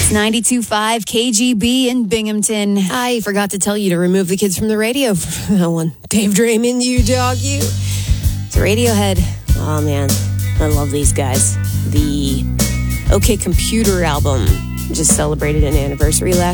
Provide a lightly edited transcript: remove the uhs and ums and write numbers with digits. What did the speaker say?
It's 92.5 KGB in Binghamton. I forgot to tell you to remove the kids from the radio for that one. Dave Draymond, you dog, you. It's Radiohead. Oh, man. I love these guys. The OK Computer album just celebrated an anniversary last